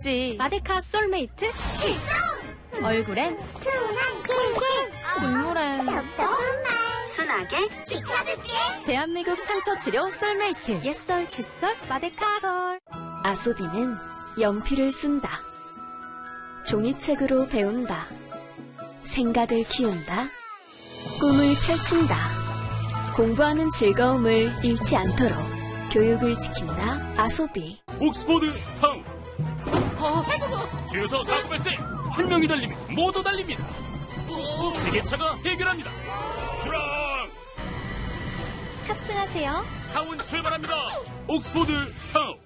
있지. 마데카 솔메이트 출동! 얼굴엔 순한 길길 식물엔 답답한 말 순하게 지켜줄게. 대한민국 상처 치료 솔메이트. 옛설 칫솔 마데카 솔. 아소비는 연필을 쓴다. 종이책으로 배운다. 생각을 키운다. 꿈을 펼친다. 공부하는 즐거움을 잃지 않도록 교육을 지킨다. 아소비. 옥스포드 타운. 주유소 사고 발생. 한 명이 달리면 모두 달립니다. 지게차가 해결합니다. 출항. 탑승하세요. 타운 출발합니다. 옥스포드 타운.